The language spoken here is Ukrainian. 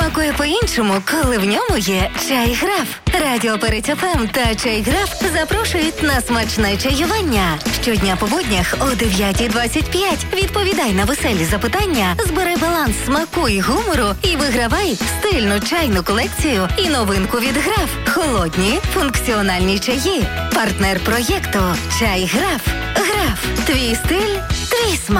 смакує по-іншому, коли в ньому є чай Граф. Радіо Перець ФМ та чай Граф запрошують на смачне чаювання. Щодня по буднях о 9:25 відповідай на веселі запитання, збери баланс смаку і гумору і вигравай стильну чайну колекцію і новинку від Граф. Холодні, функціональні чаї. Партнер проєкту «Чай Граф». Граф. Твій стиль, твій смак.